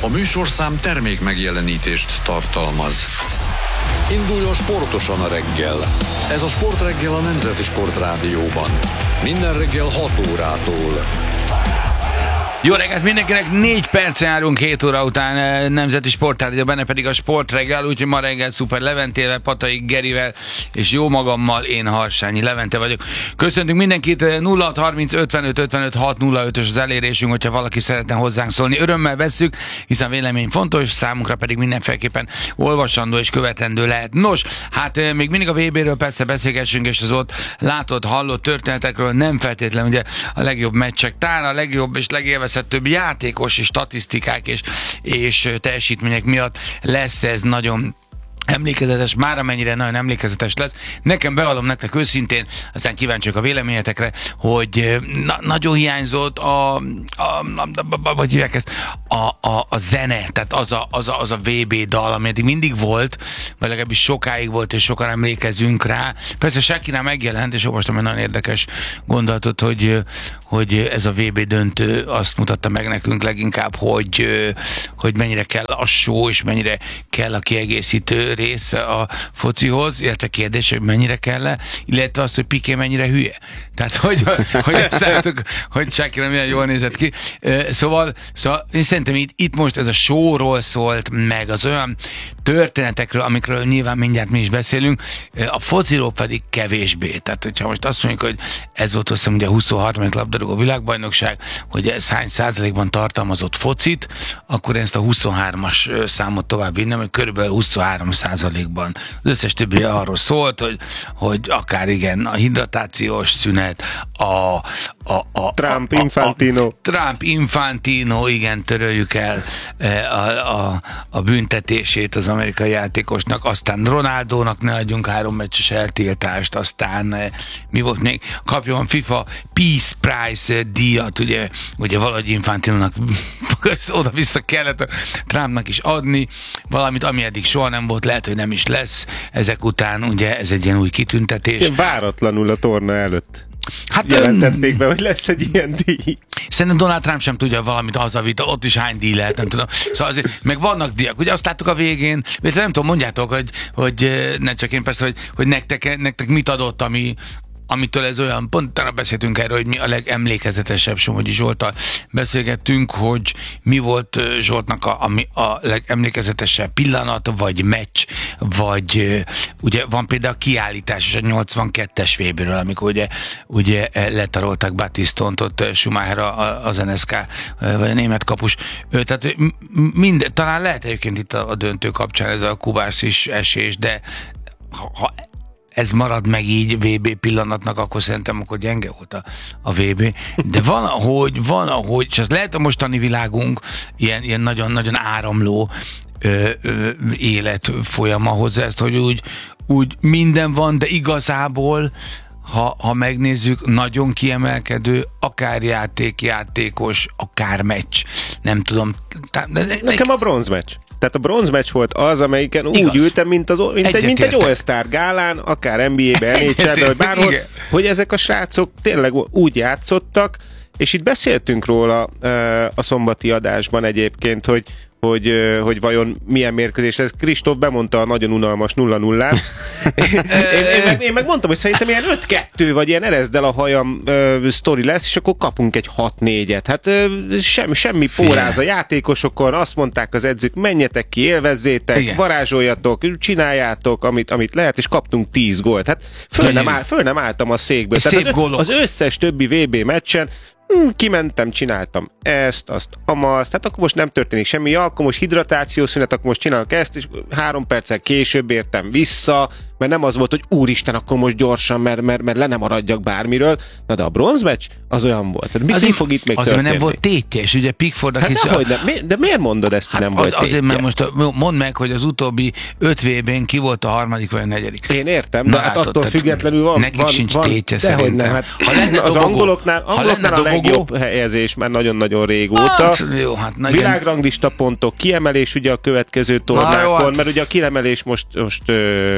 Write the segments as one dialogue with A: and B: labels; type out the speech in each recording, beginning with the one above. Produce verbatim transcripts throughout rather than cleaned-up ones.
A: A műsorszám termék megjelenítést tartalmaz. Induljon sportosan a reggel. Ez a Sportreggel a Nemzeti Sportrádióban. Minden reggel hat órától.
B: Jó reggelt mindenkinek, négy percen járunk hét óra után Nemzeti Sportrádió, benne pedig a Sportreggel, úgyhogy ma reggel Szuper Leventével, Patai Gerivel és jó magammal, én Harsányi Levente vagyok. Köszöntünk mindenkit, nulla hat harminc ötvenöt ötvenöt hat nulla ötös az elérésünk, hogyha valaki szeretne hozzánk szólni. Örömmel vesszük, hiszen vélemény fontos, számunkra pedig mindenféleképpen olvasandó és követendő lehet. Nos, hát még mindig a vé béről persze beszélgessünk, és az ott látott, hallott történetekről, nem feltétlenül ugye a legjobb meccsek, talán a legjobb és legélvezhetőbb több játékos és statisztikák és, és teljesítmények miatt lesz ez nagyon emlékezetes, már amennyire nagyon emlékezetes lesz. Nekem bevallom nektek őszintén, aztán kíváncsiak a véleményetekre, hogy na, nagyon hiányzott a, a, a, a, vagy hívják ezt, a, a, a zene, tehát az a, az, a, az a vé bé dal, ami eddig mindig volt, vagy legalábbis sokáig volt, és sokan emlékezünk rá. Persze Shakira megjelent, és olvastam egy nagyon érdekes gondolatot, hogy, hogy ez a vé bé döntő azt mutatta meg nekünk leginkább, hogy, hogy mennyire kell a show, és mennyire kell a kiegészítő része a focihoz, illetve kérdés, hogy mennyire kell-e, illetve azt, hogy Piqué mennyire hülye. Tehát, hogy, hogy ezt láttuk, hogy Shakira milyen jól nézett ki. Szóval, szóval én szerintem itt, itt most ez a showról szólt, meg az olyan történetekről, amikről nyilván mindjárt mi is beszélünk, a fociról pedig kevésbé. Tehát, hogyha most azt mondjuk, hogy ez volt azt hiszem, ugye a huszonharmadik labdarúgó világbajnokság, hogy ez hány százalékban tartalmazott focit, akkor én ezt a huszonhármas számot tovább vinnem, hogy körülbelül huszonhárom százalékban. Az összes többi arról szólt, hogy, hogy akár igen, a hidratációs szünet, a, a, a
C: Trump,
B: a,
C: Infantino.
B: A, a Trump, Infantino, igen, töröljük el a, a, a büntetését az amerikai játékosnak, aztán Ronaldónak ne adjunk három meccses eltiltást, aztán mi volt még? Kapjon FIFA Peace Prize díjat, ugye, ugye valahogy Infantinónak oda-vissza kellett a Trumpnak is adni, valamit, ami eddig soha nem volt, lehet, hogy nem is lesz. Ezek után ugye ez egy ilyen új kitüntetés.
C: Váratlanul a torna előtt.
B: Hát
C: jelentették be, hogy lesz egy ilyen díj.
B: Szerintem Donald Trump sem tudja valamit hazavita, ott is hány díj lehet, nem tudom. Szóval azért, meg vannak díjak, ugye azt láttuk a végén, vagy nem tudom, mondjátok, hogy, hogy ne csak én persze, hogy, hogy nektek, nektek mit adott, ami amitől ez olyan, pont arra beszéltünk erről, hogy mi a legemlékezetesebb, Somogyi Zsolttal beszélgettünk, hogy mi volt Zsoltnak a, a, a legemlékezetesebb pillanat, vagy meccs, vagy ugye van például a kiállítás is a nyolcvankettes vé béről, amikor ugye, ugye letarolták Batistont ott Schumacher az en es ká, vagy a német kapus. Tehát minden, talán lehet egyébként itt a, a döntő kapcsán ez a kubárszis esés, de ha, ha ez marad meg így vé bé pillanatnak, akkor szerintem akkor gyenge volt a, a vé bé. De van, ahogy, van, ahogy, és az lehet a mostani világunk ilyen, ilyen nagyon-nagyon áramló ö, ö, élet folyama hozzá ezt, hogy úgy, úgy minden van, de igazából ha, ha megnézzük, nagyon kiemelkedő, akár játék, játékos, akár meccs. Nem tudom. De, de,
C: Nekem a bronzmeccs. Tehát a bronzmeccs volt az, amelyiken úgy Igaz. ültem, mint, az, mint, egy, mint egy All-Star gálán, akár en bé á-ben, en há el-ben, vagy bárhol, igen. Hogy ezek a srácok tényleg úgy játszottak, és itt beszéltünk róla a szombati adásban egyébként, hogy Hogy, hogy vajon milyen mérkőzés. Ez Kristóf bemondta a nagyon unalmas nulla nullát. én, én, meg, én meg mondtam, hogy szerintem ilyen öt kettő, vagy ilyen erezd el a hajam uh, sztori lesz, és akkor kapunk egy hat négyet. Hát uh, sem, semmi póráz a játékosokon, azt mondták az edzők, menjetek ki, élvezzétek, igen. varázsoljatok, csináljátok, amit, amit lehet, és kaptunk tíz gólt. Hát föl nem, áll, föl nem álltam a székből. Tehát az, az összes többi vé bé meccsen Hmm, kimentem, csináltam ezt, azt, amazt, hát akkor most nem történik semmi, ja, akkor most hidratációszünet, akkor most csinálok ezt, és három perccel később értem vissza, mert nem az volt, hogy úristen, akkor most gyorsan, mert, mert, mert le nem maradjak bármiről. Na de a bronzmeccs az olyan volt. Tehát mi, mi fog itt még
B: az
C: történni?
B: Nem volt tétje, és ugye Pickford,
C: hát
B: is...
C: A... Mi, de miért mondod ezt, hogy hát nem az, volt
B: azért, mert most mondd meg, hogy az utóbbi öt vé bén ki volt a harmadik vagy a negyedik.
C: Én értem, de hát attól függetlenül van.
B: Nekik
C: van,
B: sincs
C: van,
B: tétje szerintem.
C: Hát, ha lenne az dobogó, angoloknál, angoloknál a legjobb helyezés már nagyon-nagyon régóta.
B: Hát, jó, hát nagyon...
C: Világranglista pontok, kiemelés ugye a következő tornákon, mert ugye a kiemelés most, most ö, különös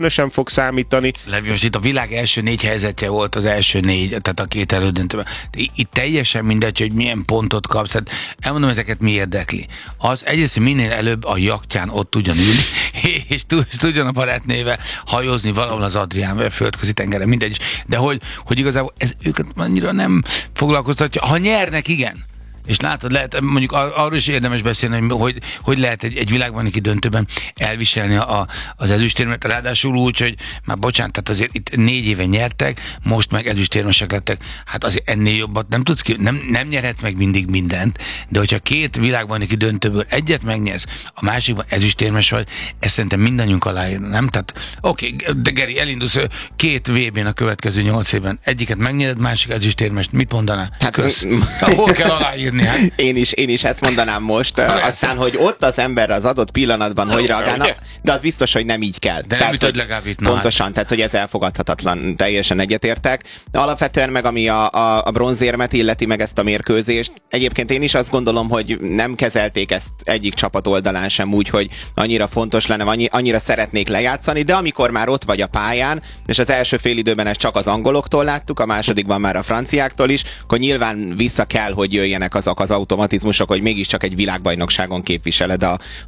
C: kevesen fog számítani.
B: Levi, most itt a világ első négy helyzetje volt az első négy, tehát a két elődöntőben. Itt teljesen mindegy, hogy milyen pontot kapsz. Hát elmondom, ezeket mi érdekli. Az egyrészt minél előbb a jachtján ott tudjon ülni, és tudjon a barátnével hajózni valahol az Adrián, vagy a földközi tengeren, mindegy. De hogy, hogy igazából ez őket annyira nem foglalkoztatja. Ha nyernek, igen. És látod, lehet, mondjuk ar- arról is érdemes beszélni, hogy hogy lehet egy, egy világbajnoki döntőben elviselni a, az ezüstérmet, ráadásul úgy, hogy már bocsánat, tehát azért itt négy éve nyertek, most meg ezüstérmesek lettek, hát azért ennél jobbat nem tudsz ki, nem, nem nyerhetsz meg mindig mindent, de hogyha két világbajnoki döntőből egyet megnyersz, a másikban ezüstérmes vagy, ezt szerintem mindannyiunk aláírna, nem? Tehát oké, okay, de Geri, elindulsz két vé bén a következő nyolc évben, egyiket megnyered, másik ezüstérmest, mit mondanál? Hát, kösz. Hol kell aláírni? Hát.
D: Én is, én is ezt mondanám most. Ha, aztán, hogy ott az ember az adott pillanatban, hogy reagálna, de az biztos, hogy nem így kell.
B: De nem ütött legalább itt.
D: Pontosan, hát. Tehát, hogy ez elfogadhatatlan, teljesen egyetértek. De alapvetően meg, ami a, a, a bronzérmet illeti, meg ezt a mérkőzést, egyébként én is azt gondolom, hogy nem kezelték ezt egyik csapat oldalán sem úgy, hogy annyira fontos lenne, annyi, annyira szeretnék lejátszani, de amikor már ott vagy a pályán, és az első fél időben ezt csak az angoloktól láttuk, a másodikban már a franciáktól is, akkor nyilván vissza kell, hogy jöjjenek azok az automatizmusok, hogy mégiscsak egy világbajnokságon képviseled a,